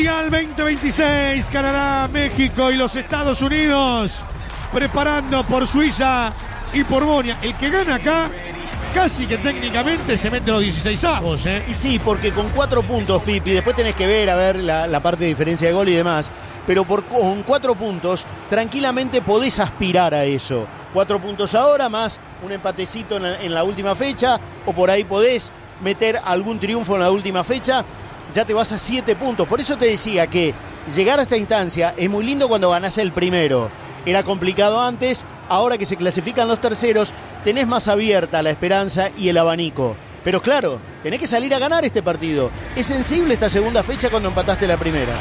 Mundial 2026, Canadá, México y los Estados Unidos preparando por Suiza y por Bonia. El que gana acá casi que técnicamente se mete los 16avos, ¿eh? Y sí, porque con 4 puntos, Pipi, después tenés que ver, la parte de diferencia de gol y demás, pero con 4 puntos tranquilamente podés aspirar a eso. 4 puntos ahora, más un empatecito en la última fecha, o por ahí podés meter algún triunfo en la última fecha, ya te vas a 7 puntos. Por eso te decía que llegar a esta instancia es muy lindo cuando ganás el primero. Era complicado antes, ahora que se clasifican los terceros, tenés más abierta la esperanza y el abanico. Pero claro, tenés que salir a ganar este partido. Es sensible esta segunda fecha cuando empataste la primera.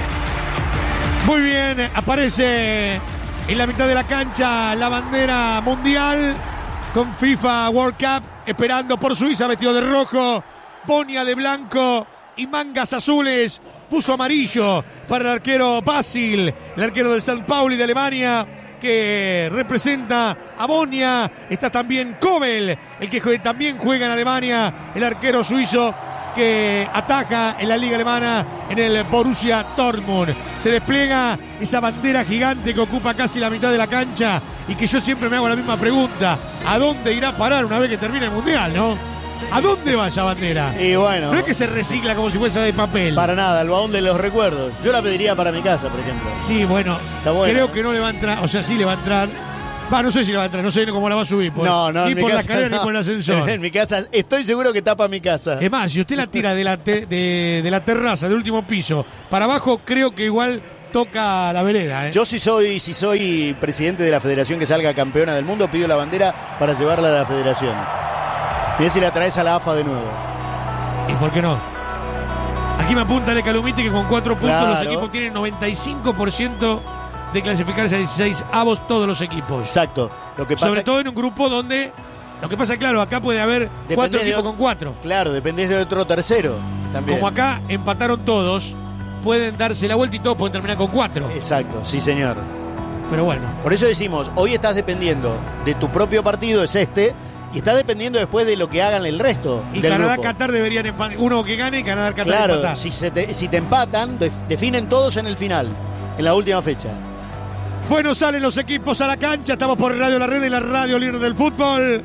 Muy bien, aparece en la mitad de la cancha la bandera mundial con FIFA World Cup, esperando por Suiza, vestido de rojo, Bonia de blanco y mangas azules. Puso amarillo para el arquero Basil, el arquero del St. Pauli de Alemania, que representa a Bonia. Está también Kobel, el que también juega en Alemania, el arquero suizo que ataja en la liga alemana en el Borussia Dortmund. Se despliega esa bandera gigante que ocupa casi la mitad de la cancha y que yo siempre me hago la misma pregunta: ¿a dónde irá a parar una vez que termine el Mundial, no? ¿A dónde va esa bandera? Y bueno, no es que se recicla como si fuese de papel. Para nada, el baúl de los recuerdos. Yo la pediría para mi casa, por ejemplo. Sí, bueno, creo que no le va a entrar, o sea, sí le va a entrar. No sé si le va a entrar, no sé cómo la va a subir. No, ni por casa, la escalera ni por el ascensor. En mi casa, estoy seguro que tapa mi casa. Es más, si usted la tira de la terraza, del último piso, para abajo, creo que igual toca la vereda, ¿eh? Yo si soy presidente de la federación que salga campeona del mundo, pido la bandera para llevarla a la federación. Mirá si la traes a la AFA de nuevo. ¿Y por qué no? Aquí me apunta el Calumite que con 4 puntos claro, los equipos tienen 95% de clasificarse a 16avos todos los equipos. Exacto. Lo que pasa sobre todo en un grupo donde... Lo que pasa, claro, acá puede haber 4 equipos con 4. Claro, dependés de otro tercero también. Como acá empataron todos, pueden darse la vuelta y todos pueden terminar con 4. Exacto, sí señor. Pero bueno. Por eso decimos, hoy estás dependiendo de tu propio partido, es este... Y está dependiendo después de lo que hagan el resto y del Canadá, grupo. Qatar deberían empatar. Uno que gane y Canadá, Qatar claro, empatar. Si te empatan, definen todos en el final, en la última fecha. Bueno, salen los equipos a la cancha. Estamos por Radio La Red y la radio líder del fútbol.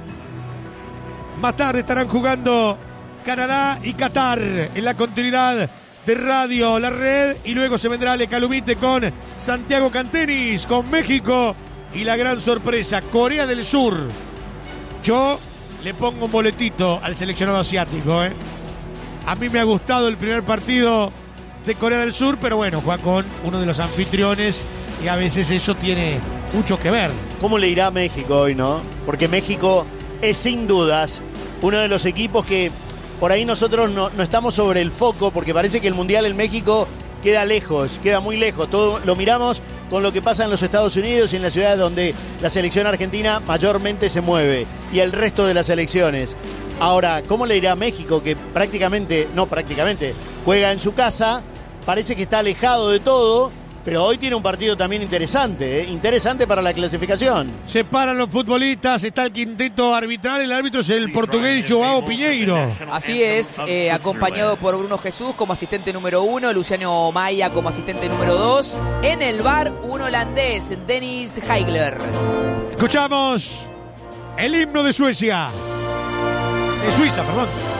Más tarde estarán jugando Canadá y Qatar en la continuidad de Radio La Red. Y luego se vendrá Ale Calumite con Santiago Cantenis, con México. Y la gran sorpresa, Corea del Sur. Yo le pongo un boletito al seleccionado asiático, ¿eh? A mí me ha gustado el primer partido de Corea del Sur, pero bueno, juega con uno de los anfitriones y a veces eso tiene mucho que ver. ¿Cómo le irá a México hoy, no? Porque México es sin dudas uno de los equipos que por ahí nosotros no estamos sobre el foco, porque parece que el Mundial en México queda lejos, queda muy lejos. Todo lo miramos con lo que pasa en los Estados Unidos y en las ciudades donde la selección argentina mayormente se mueve y el resto de las selecciones. Ahora, ¿cómo le irá a México que prácticamente juega en su casa? Parece que está alejado de todo, pero hoy tiene un partido también interesante, interesante para la clasificación. Se paran los futbolistas, está el quinteto arbitral, el árbitro es el portugués Joao Piñeiro. Así es, acompañado por Bruno Jesús como asistente número 1, Luciano Maya como asistente número 2. En el VAR, un holandés, Dennis Heigler. Escuchamos el himno de Suiza. De Suiza, perdón.